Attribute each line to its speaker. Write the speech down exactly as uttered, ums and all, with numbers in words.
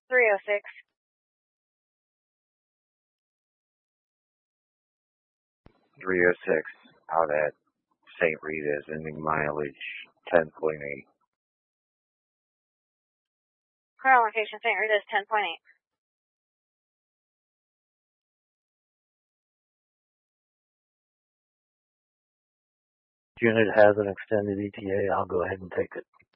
Speaker 1: three oh six.
Speaker 2: three oh six, out at Saint Rita's, ending mileage ten point eight.
Speaker 1: Current location, Saint Rita's, ten point eight.
Speaker 3: Unit has an extended E T A. I'll go ahead and take it.